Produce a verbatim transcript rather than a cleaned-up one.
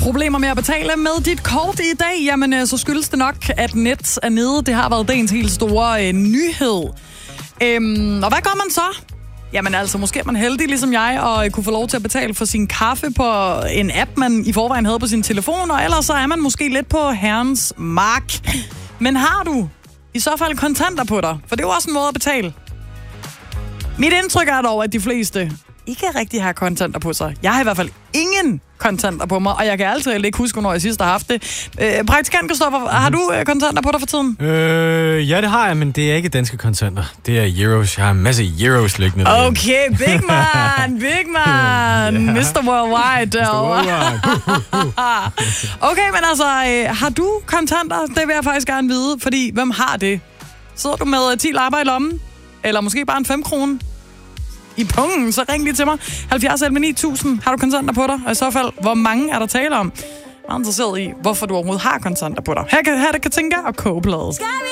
Problemer med at betale med dit kort i dag? Jamen, så skyldes det nok, at net er nede. Det har været dagens helt store øh, nyhed. Øhm, og hvad gør man så? Jamen altså, måske er man heldig, ligesom jeg, og kunne få lov til at betale for sin kaffe på en app, man i forvejen havde på sin telefon, og ellers så er man måske lidt på herrens mark. Men har du i så fald kontanter på dig? For det er jo også en måde at betale. Mit indtryk er dog, at de fleste ikke rigtig har kontanter på sig. Jeg har i hvert fald ingen kontanter på mig, og jeg kan altid ikke huske, hvornår jeg sidst har haft det. Øh, praktikant Christoffer, mm-hmm. har du øh, kontanter på dig for tiden? Øh, ja, det har jeg, men det er ikke danske kontanter. Det er euros. Jeg har en masse euros liggende. Okay, big man, big man. yeah. mister Worldwide. mister Worldwide. Okay, men altså, øh, har du kontanter? Det vil jeg faktisk gerne vide, fordi hvem har det? Sidder du med ti lapper i lommen? Eller måske bare en fem krone? I pungen, så ring lige til mig. halvfjerds elleve ni tusind. Har du kontanter på dig? Og i så fald, hvor mange er der tale om? Jeg er interesseret i, hvorfor du overhovedet har kontanter på dig. Her kan, her der kan tænke og kogeplade.